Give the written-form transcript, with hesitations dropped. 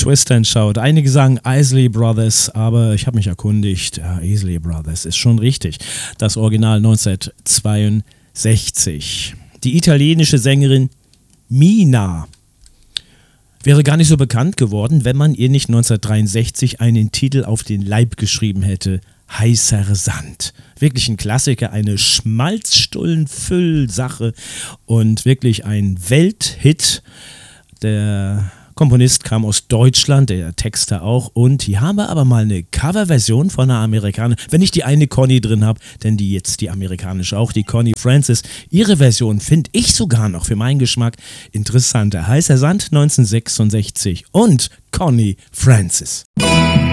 Twist and Shout. Einige sagen Isley Brothers, aber ich habe mich erkundigt. Ja, Isley Brothers ist schon richtig. Das Original 1962. Die italienische Sängerin Mina wäre gar nicht so bekannt geworden, wenn man ihr nicht 1963 einen Titel auf den Leib geschrieben hätte. Heißer Sand. Wirklich ein Klassiker, eine Schmalzstullen-Füll-Sache und wirklich ein Welthit. Der Komponist kam aus Deutschland, der Texter auch, und hier haben wir aber mal eine Coverversion von einer Amerikanerin, wenn ich die eine Connie drin habe, denn die jetzt die amerikanische auch, die Connie Francis. Ihre Version finde ich sogar noch für meinen Geschmack interessanter. Heißer Sand 1966 und Connie Francis.